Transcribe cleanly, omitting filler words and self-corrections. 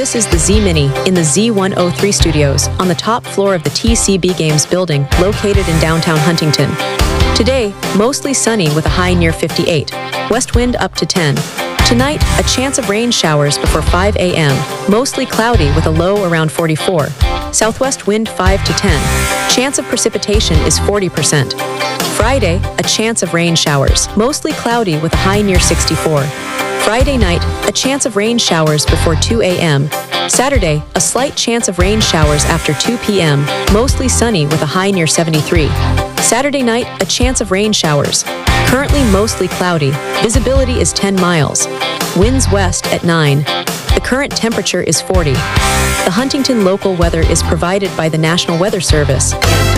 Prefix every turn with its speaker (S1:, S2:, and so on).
S1: This is the Z-Mini in the Z103 studios on the top floor of the TCB Games building located in downtown Huntington. Today, mostly sunny with a high near 58. West wind up to 10. Tonight, a chance of rain showers before 5 a.m. Mostly cloudy with a low around 44. Southwest wind 5 to 10. Chance of precipitation is 40%. Friday, a chance of rain showers. Mostly cloudy with a high near 64. Friday night, a chance of rain showers before 2 a.m. Saturday, a slight chance of rain showers after 2 p.m. Mostly sunny with a high near 73. Saturday night, a chance of rain showers. Currently mostly cloudy. Visibility is 10 miles. Winds west at 9. The current temperature is 40. The Huntington local weather is provided by the National Weather Service.